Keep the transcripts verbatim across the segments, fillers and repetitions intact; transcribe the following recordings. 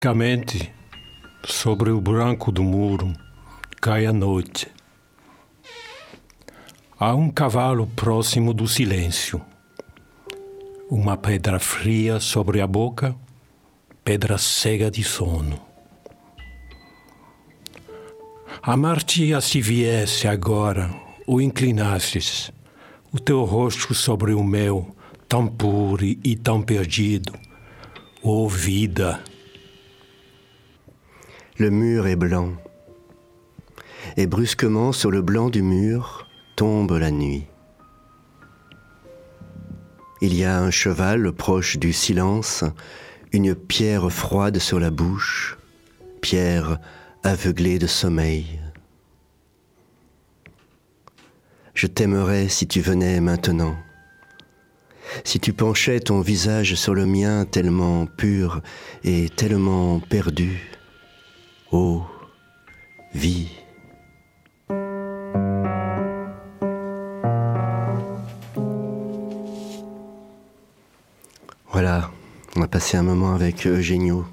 Francamente, sobre o branco do muro, cai a noite. Há um cavalo próximo do silêncio. Uma pedra fria sobre a boca, pedra cega de sono. Amar-te-ia se viesse agora, ou inclinasses o teu rosto sobre o meu, tão puro e tão perdido. Ô vida! Le mur est blanc, et brusquement sur le blanc du mur tombe la nuit. Il y a un cheval proche du silence, une pierre froide sur la bouche, pierre aveuglée de sommeil. Je t'aimerais si tu venais maintenant, si tu penchais ton visage sur le mien tellement pur et tellement perdu. Ô vie! Voilà, on a passé un moment avec Eugenio.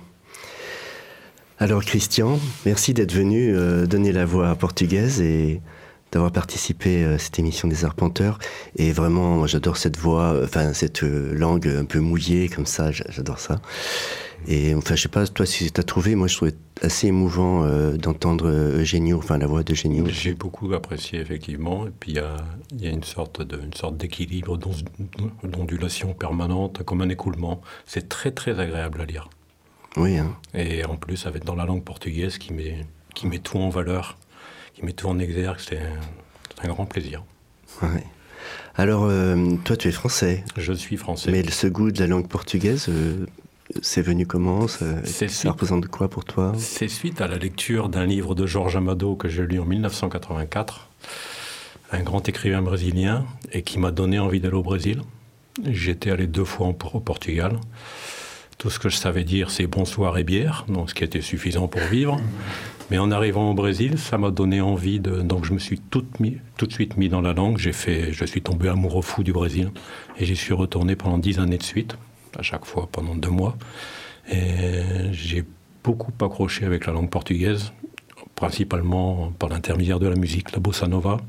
Alors Christian, merci d'être venu euh, donner la voix portugaise et d'avoir participé à cette émission des Arpenteurs. Et vraiment, moi, j'adore cette voix, enfin cette langue un peu mouillée comme ça, j'adore ça. Et enfin, je sais pas, toi, si tu as trouvé, moi, je trouvais assez émouvant euh, d'entendre Eugenio, enfin la voix d'Eugenio. J'ai beaucoup apprécié, effectivement. Et puis, il y a, y a une sorte de, une sorte d'équilibre, d'ondulation permanente, comme un écoulement. C'est très, très agréable à lire. Oui, hein. Et en plus, avec dans la langue portugaise qui met, qui met tout en valeur, qui met tout en exergue, c'est un, un grand plaisir. Ouais. Alors, euh, toi, tu es français. Je suis français. Mais ce goût de la langue portugaise, euh, c'est venu comment? Ça, ça suite, représente quoi pour toi? C'est suite à la lecture d'un livre de Jorge Amado que j'ai lu en dix-neuf cent quatre-vingt-quatre, un grand écrivain brésilien, et qui m'a donné envie d'aller au Brésil. J'étais allé deux fois au Portugal. Tout ce que je savais dire, c'est bonsoir et bière, donc ce qui était suffisant pour vivre. Mais en arrivant au Brésil, ça m'a donné envie de... Donc je me suis tout, mis, tout de suite mis dans la langue. J'ai fait, je suis tombé amoureux fou du Brésil. Et j'y suis retourné pendant dix années de suite, à chaque fois pendant deux mois. Et j'ai beaucoup accroché avec la langue portugaise, principalement par l'intermédiaire de la musique, la bossa nova.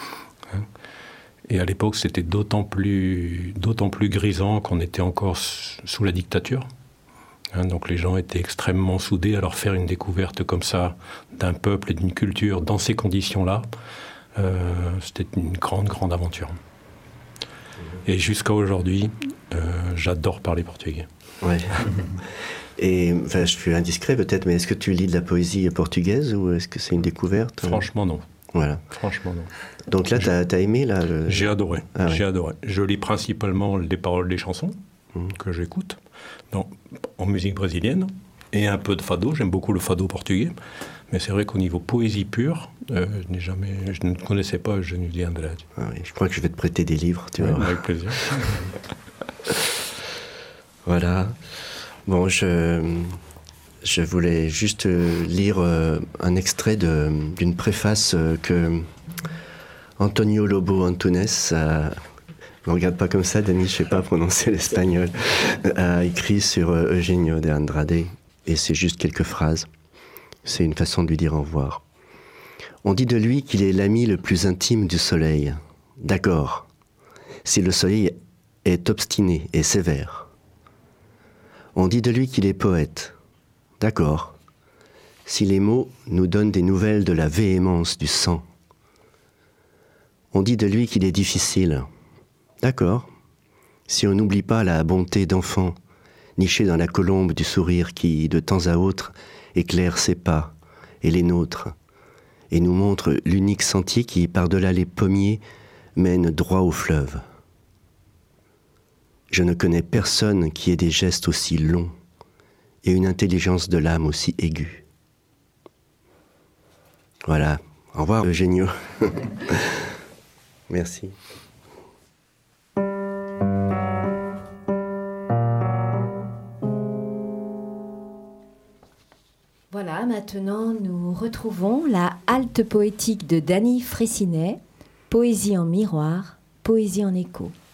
Et à l'époque, c'était d'autant plus, d'autant plus grisant qu'on était encore sous la dictature. Hein, donc les gens étaient extrêmement soudés. Alors faire une découverte comme ça d'un peuple et d'une culture dans ces conditions-là, euh, c'était une grande, grande aventure. Et jusqu'à aujourd'hui, euh, j'adore parler portugais. Ouais. Et enfin, je suis indiscret peut-être, mais est-ce que tu lis de la poésie portugaise ou est-ce que c'est une découverte? Franchement, non. Voilà. Franchement, non. Donc là, tu as, t'as aimé là le... J'ai adoré. Ah, j'ai ouais. adoré. Je lis principalement les paroles des chansons mmh. que j'écoute donc, en musique brésilienne et un peu de fado. J'aime beaucoup le fado portugais. Mais c'est vrai qu'au niveau poésie pure, euh, je, n'ai jamais, je ne connaissais pas Eugênio de Andrade. Ah oui, je crois que je vais te prêter des livres, tu ouais, vois. Avec plaisir. Voilà. Bon, je, je voulais juste lire euh, un extrait de, d'une préface euh, que Antonio Lobo Antunes a... Ne regarde pas comme ça, Denis, je ne sais pas prononcer l'espagnol, a écrit sur euh, Eugênio de Andrade. Et c'est juste quelques phrases. C'est une façon de lui dire au revoir. On dit de lui qu'il est l'ami le plus intime du soleil. D'accord, si le soleil est obstiné et sévère. On dit de lui qu'il est poète. D'accord, si les mots nous donnent des nouvelles de la véhémence du sang. On dit de lui qu'il est difficile. D'accord, si on n'oublie pas la bonté d'enfant, nichée dans la colombe du sourire qui, de temps à autre, éclaire ses pas et les nôtres, et nous montre l'unique sentier qui, par-delà les pommiers, mène droit au fleuve. Je ne connais personne qui ait des gestes aussi longs et une intelligence de l'âme aussi aiguë. Voilà. Au revoir, Eugênio. Merci. Voilà, maintenant nous retrouvons la halte poétique de Dany Fraissinet, poésie en miroir, poésie en écho.